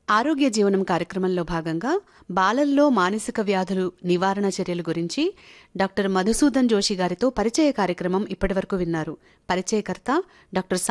ఆరోగ్య జీవనం కార్యక్రమంలో భాగంగా బాలల్లో మానసిక వ్యాధులు నివారణ చర్యల గురించి డాక్టర్ మధుసూదన్ జోషి గారితో పరిచయ కార్యక్రమం ఇప్పటివరకు విన్నారు. పరిచయకర్త డాక్టర్